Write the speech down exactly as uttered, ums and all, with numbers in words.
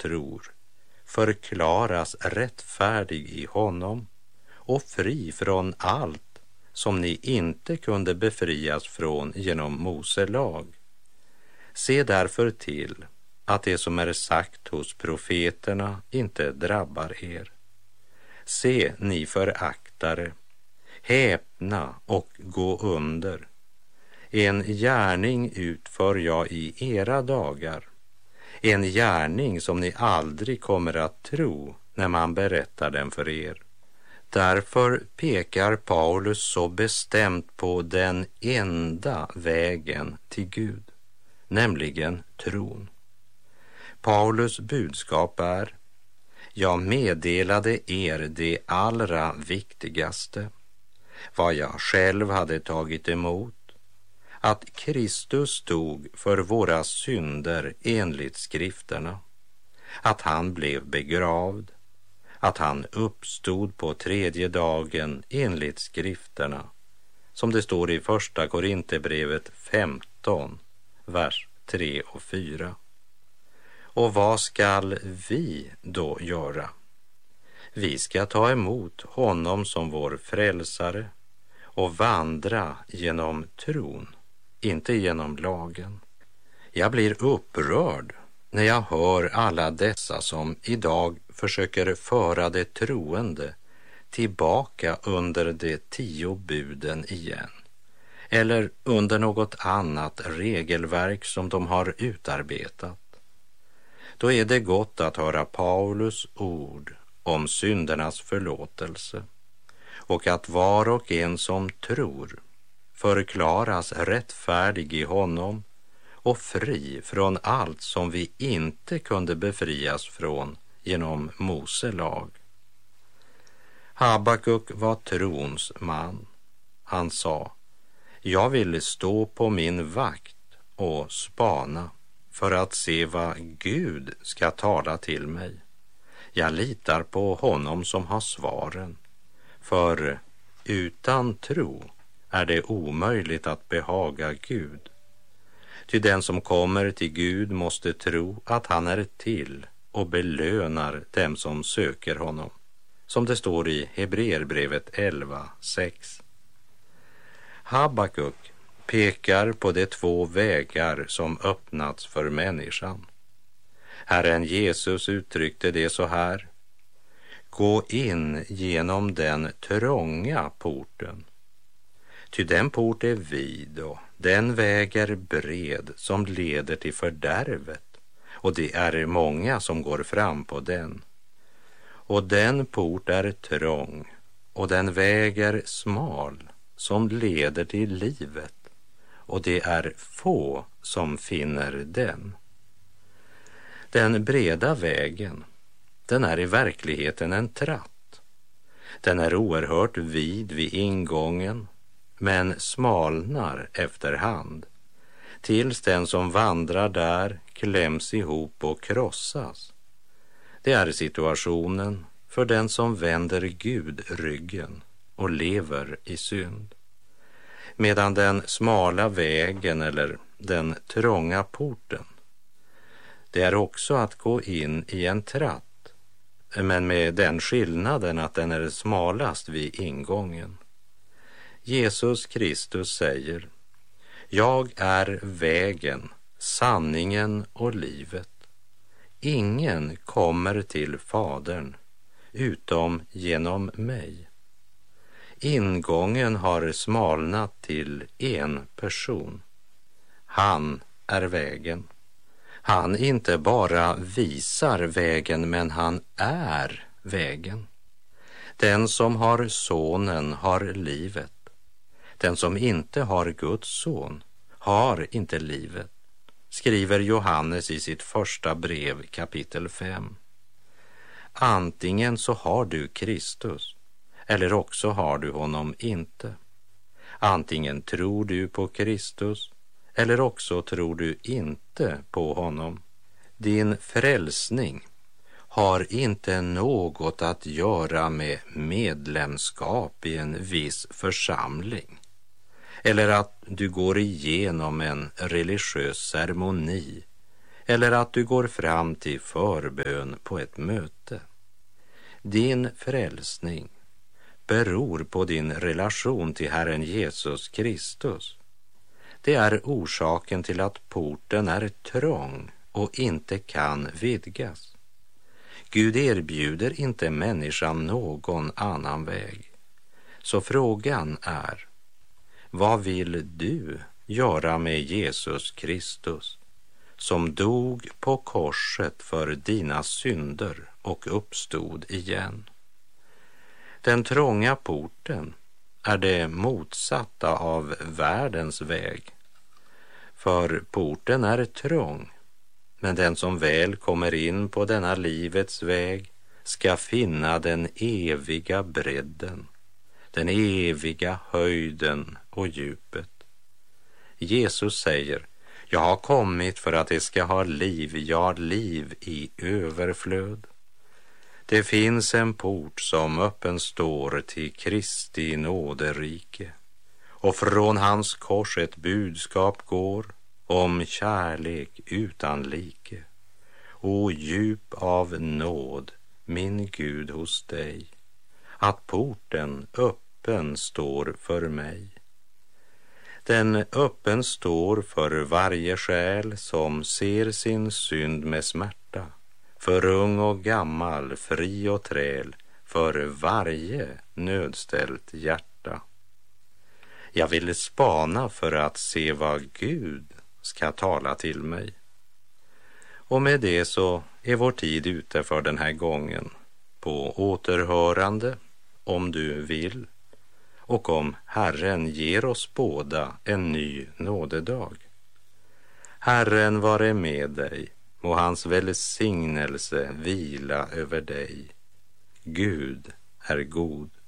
tror förklaras rättfärdig i honom och fri från allt som ni inte kunde befrias från genom Mose lag. Se därför till att det som är sagt hos profeterna inte drabbar er. Se, ni föraktare, häpna och gå under. En gärning utför jag i era dagar, en gärning som ni aldrig kommer att tro när man berättar den för er. Därför pekar Paulus så bestämt på den enda vägen till Gud, nämligen tron. Paulus budskap är: jag meddelade er det allra viktigaste, vad jag själv hade tagit emot, att Kristus dog för våra synder enligt skrifterna, att han blev begravd, att han uppstod på tredje dagen enligt skrifterna, som det står i första Korinthierbrevet femton, vers tre och fyra. Och vad skall vi då göra? Vi ska ta emot honom som vår frälsare och vandra genom tron, inte genom lagen. Jag blir upprörd när jag hör alla dessa som idag försöker föra det troende tillbaka under de tio buden igen, eller under något annat regelverk som de har utarbetat. Då är det gott att höra Paulus ord om syndernas förlåtelse och att var och en som tror förklaras rättfärdig i honom och fri från allt som vi inte kunde befrias från genom Mose lag. Habakuk var trons man. Han sa: jag vill stå på min vakt och spana för att se vad Gud ska tala till mig. Jag litar på honom som har svaren, för utan tro är det omöjligt att behaga Gud. Ty den som kommer till Gud måste tro att han är till och belönar dem som söker honom, som det står i Hebreerbrevet elva sex. Habakuk pekar på de två vägar som öppnats för människan. Herren Jesus uttryckte det så här: gå in genom den trånga porten. Ty den port är vid och den väg är bred som leder till fördärvet, och det är många som går fram på den. Och den port är trång och den väg är smal som leder till livet, och det är få som finner den. Den breda vägen, den är i verkligheten en tratt. Den är oerhört vid vid ingången, men smalnar efterhand, tills den som vandrar där kläms ihop och krossas. Det är situationen för den som vänder Gud ryggen och lever i synd. Medan den smala vägen eller den trånga porten, det är också att gå in i en tratt, men med den skillnaden att den är smalast vid ingången. Jesus Kristus säger: jag är vägen, sanningen och livet. Ingen kommer till Fadern utom genom mig. Ingången har smalnat till en person. Han är vägen. Han inte bara visar vägen, men han är vägen. Den som har sonen har livet. Den som inte har Guds son har inte livet, skriver Johannes i sitt första brev kapitel fem. Antingen så har du Kristus, eller också har du honom inte. Antingen tror du på Kristus, eller också tror du inte på honom. Din frälsning har inte något att göra med medlemskap i en viss församling, eller att du går igenom en religiös ceremoni, eller att du går fram till förbön på ett möte. Din frälsning beror på din relation till Herren Jesus Kristus. Det är orsaken till att porten är trång och inte kan vidgas. Gud erbjuder inte människan någon annan väg. Så frågan är, vad vill du göra med Jesus Kristus, som dog på korset för dina synder och uppstod igen? Den trånga porten är det motsatta av världens väg. För porten är trång, men den som väl kommer in på denna livets väg ska finna den eviga bredden, den eviga höjden och djupet. Jesus säger, jag har kommit för att det ska ha liv, ja, liv i överflöd. Det finns en port som öppen står till Kristi nåderike, och från hans kors ett budskap går om kärlek utan like. O djup av nåd, min Gud, hos dig, att porten öppen står för mig. Den öppen står för varje själ som ser sin synd med smärta, för ung och gammal, fri och träl, för varje nödställt hjärta. Jag vill spana för att se vad Gud ska tala till mig. Och med det så är vår tid ute för den här gången. På återhörande, om du vill, och om Herren ger oss båda en ny nådedag. Herren vare med dig, och hans välsignelse vila över dig. Gud är god.